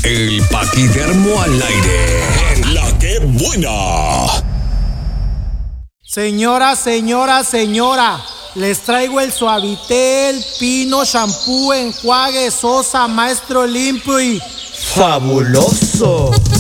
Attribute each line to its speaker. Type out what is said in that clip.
Speaker 1: El Paquidermo al aire. En La Que Buena.
Speaker 2: Señora, les traigo el Suavitel, Pino, shampoo, enjuague, sosa, maestro limpio y
Speaker 3: fabuloso.